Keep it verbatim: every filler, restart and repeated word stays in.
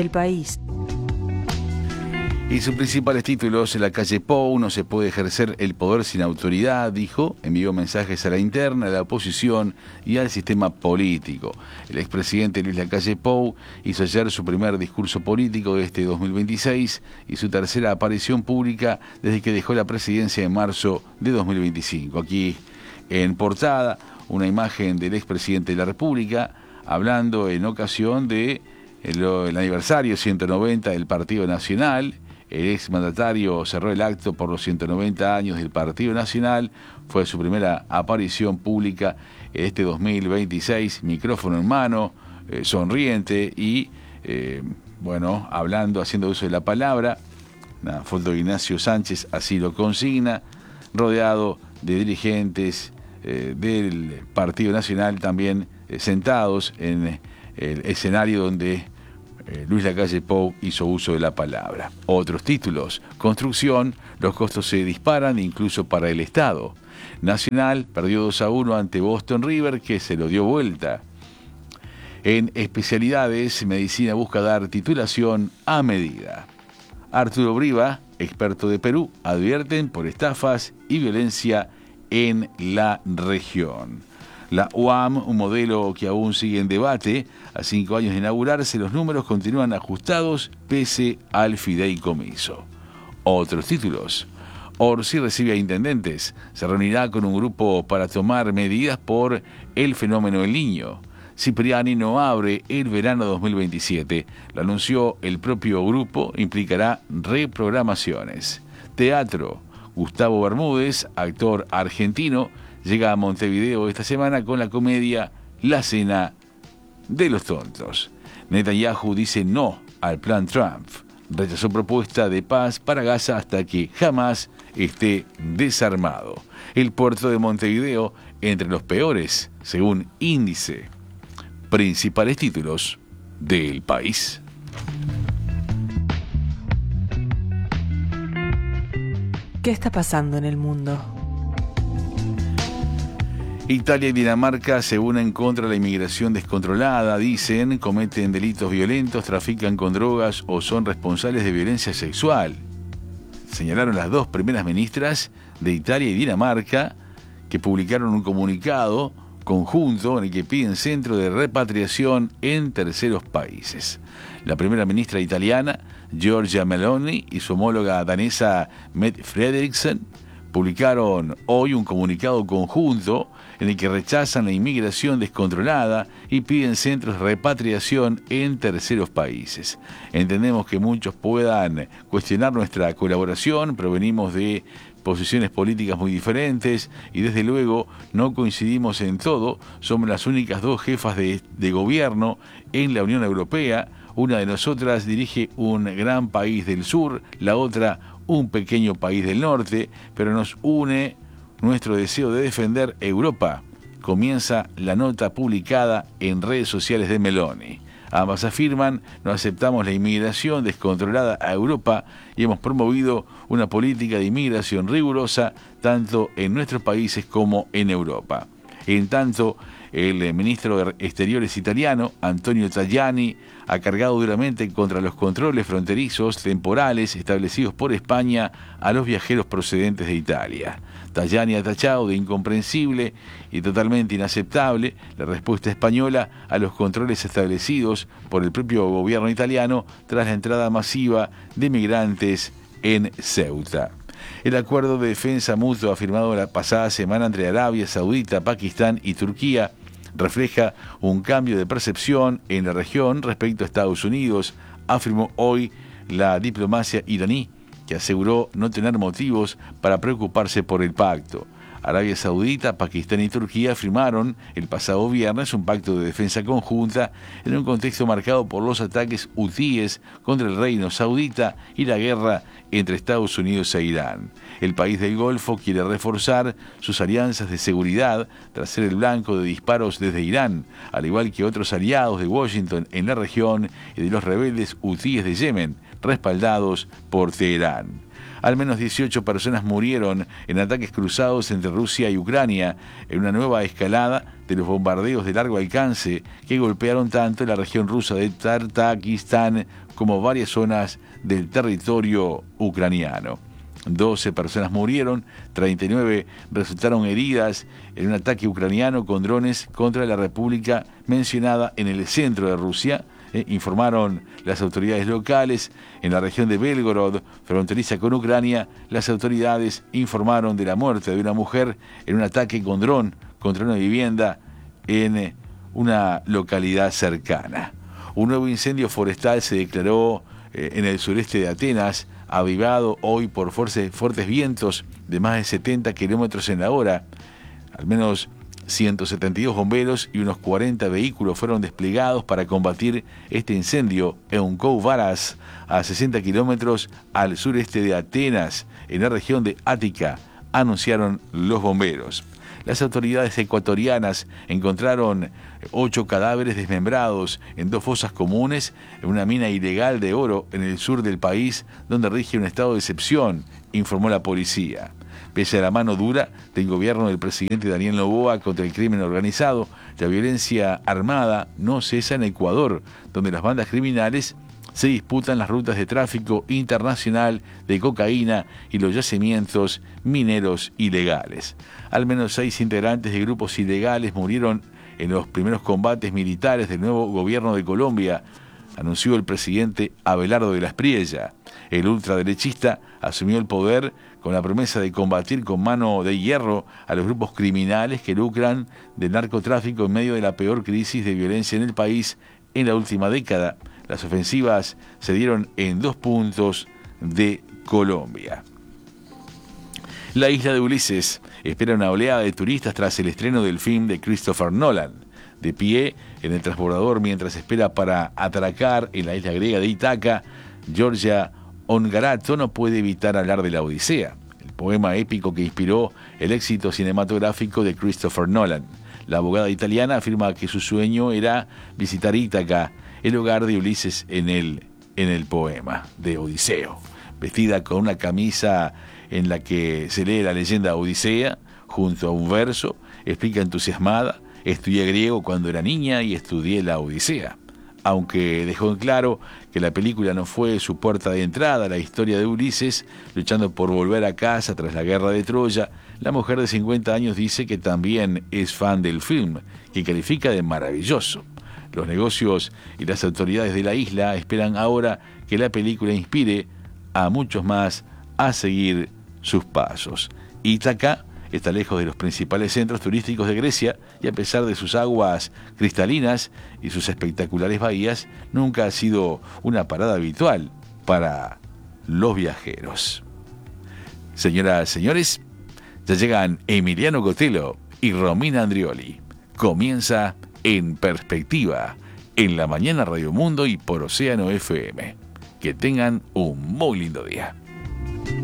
El País. Y sus principales títulos: en la calle Pou no se puede ejercer el poder sin autoridad, dijo. Envió mensajes a la interna, a la oposición y al sistema político. El expresidente Luis Lacalle Pou hizo ayer su primer discurso político de este dos mil veintiséis y su tercera aparición pública desde que dejó la presidencia en marzo de dos mil veinticinco. Aquí en portada, una imagen del expresidente de la República hablando en ocasión de el, el aniversario ciento noventa del Partido Nacional. El exmandatario cerró el acto por los ciento noventa años del Partido Nacional. Fue su primera aparición pública este dos mil veintiséis, micrófono en mano, eh, sonriente y, eh, bueno, hablando, haciendo uso de la palabra. Una foto de Ignacio Sánchez así lo consigna, rodeado de dirigentes eh, del Partido Nacional también eh, sentados en el escenario donde Eh, Luis Lacalle Pou hizo uso de la palabra. Otros títulos: construcción, los costos se disparan incluso para el Estado. Nacional perdió dos a uno ante Boston River, que se lo dio vuelta. En especialidades, medicina busca dar titulación a medida. Arturo Briva, experto de Perú, advierten por estafas y violencia en la región. La U A M, un modelo que aún sigue en debate. A cinco años de inaugurarse, los números continúan ajustados pese al fideicomiso. Otros títulos: Orsi recibe a intendentes. Se reunirá con un grupo para tomar medidas por el fenómeno del Niño. Cipriani no abre el verano dos mil veintisiete. Lo anunció el propio grupo, implicará reprogramaciones. Teatro: Gustavo Bermúdez, actor argentino, llega a Montevideo esta semana con la comedia La Cena de los Tontos. Netanyahu dice no al plan Trump. Rechazó propuesta de paz para Gaza hasta que Hamás esté desarmado. El puerto de Montevideo entre los peores, según índice. Principales títulos del País. ¿Qué está pasando en el mundo? Italia y Dinamarca se unen contra la inmigración descontrolada, dicen, cometen delitos violentos, trafican con drogas o son responsables de violencia sexual. Señalaron las dos primeras ministras de Italia y Dinamarca, que publicaron un comunicado conjunto en el que piden centro de repatriación en terceros países. La primera ministra italiana, Giorgia Meloni, y su homóloga danesa, Mette Frederiksen, publicaron hoy un comunicado conjunto en el que rechazan la inmigración descontrolada y piden centros de repatriación en terceros países. Entendemos que muchos puedan cuestionar nuestra colaboración, provenimos de posiciones políticas muy diferentes y desde luego no coincidimos en todo. Somos las únicas dos jefas de, de gobierno en la Unión Europea. Una de nosotras dirige un gran país del sur, la otra un pequeño país del norte, pero nos une nuestro deseo de defender Europa. Comienza la nota publicada en redes sociales de Meloni. Ambas afirman: no aceptamos la inmigración descontrolada a Europa y hemos promovido una política de inmigración rigurosa tanto en nuestros países como en Europa. En tanto, el ministro de Exteriores italiano, Antonio Tajani, ha cargado duramente contra los controles fronterizos temporales establecidos por España a los viajeros procedentes de Italia. Tajani ha tachado de incomprensible y totalmente inaceptable la respuesta española a los controles establecidos por el propio gobierno italiano tras la entrada masiva de migrantes en Ceuta. El acuerdo de defensa mutua firmado la pasada semana entre Arabia Saudita, Pakistán y Turquía refleja un cambio de percepción en la región respecto a Estados Unidos, afirmó hoy la diplomacia iraní, que aseguró no tener motivos para preocuparse por el pacto. Arabia Saudita, Pakistán y Turquía firmaron el pasado viernes un pacto de defensa conjunta en un contexto marcado por los ataques hutíes contra el reino saudita y la guerra entre Estados Unidos e Irán. El país del Golfo quiere reforzar sus alianzas de seguridad tras ser el blanco de disparos desde Irán, al igual que otros aliados de Washington en la región y de los rebeldes hutíes de Yemen, respaldados por Teherán. Al menos dieciocho personas murieron en ataques cruzados entre Rusia y Ucrania, en una nueva escalada de los bombardeos de largo alcance que golpearon tanto la región rusa de Tartakistán como varias zonas del territorio ucraniano. doce personas murieron, treinta y nueve resultaron heridas en un ataque ucraniano con drones contra la república mencionada en el centro de Rusia, eh, informaron las autoridades locales. En la región de Belgorod, fronteriza con Ucrania, las autoridades informaron de la muerte de una mujer en un ataque con dron contra una vivienda en eh, una localidad cercana. Un nuevo incendio forestal se declaró eh, en el sureste de Atenas, avivado hoy por fuertes, fuertes vientos de más de setenta kilómetros en la hora. Al menos ciento setenta y dos bomberos y unos cuarenta vehículos fueron desplegados para combatir este incendio en Kouvaras, a sesenta kilómetros al sureste de Atenas, en la región de Ática, anunciaron los bomberos. Las autoridades ecuatorianas encontraron ocho cadáveres desmembrados en dos fosas comunes en una mina ilegal de oro en el sur del país, donde rige un estado de excepción, informó la policía. Pese a la mano dura del gobierno del presidente Daniel Noboa contra el crimen organizado, la violencia armada no cesa en Ecuador, donde las bandas criminales se disputan las rutas de tráfico internacional de cocaína y los yacimientos mineros ilegales. Al menos seis integrantes de grupos ilegales murieron en los primeros combates militares del nuevo gobierno de Colombia, anunció el presidente Abelardo de la Espriella. El ultraderechista asumió el poder con la promesa de combatir con mano de hierro a los grupos criminales que lucran del narcotráfico en medio de la peor crisis de violencia en el país en la última década. Las ofensivas se dieron en dos puntos de Colombia. La isla de Ulises espera una oleada de turistas tras el estreno del film de Christopher Nolan. De pie en el transbordador mientras espera para atracar en la isla griega de Ítaca, Giorgia Ongarato no puede evitar hablar de la Odisea, el poema épico que inspiró el éxito cinematográfico de Christopher Nolan. La abogada italiana afirma que su sueño era visitar Ítaca, el hogar de Ulises en el, en el poema de Odiseo. Vestida con una camisa en la que se lee la leyenda Odisea, junto a un verso, explica entusiasmada: estudié griego cuando era niña y estudié la Odisea. Aunque dejó en claro que la película no fue su puerta de entrada a la historia de Ulises, luchando por volver a casa tras la guerra de Troya, la mujer de cincuenta años dice que también es fan del film, que califica de maravilloso. Los negocios y las autoridades de la isla esperan ahora que la película inspire a muchos más a seguir sus pasos. Ítaca está lejos de los principales centros turísticos de Grecia y a pesar de sus aguas cristalinas y sus espectaculares bahías, nunca ha sido una parada habitual para los viajeros. Señoras y señores, ya llegan Emiliano Cotelo y Romina Andrioli. Comienza En Perspectiva, en la mañana Radio Mundo y por Océano F M. Que tengan un muy lindo día.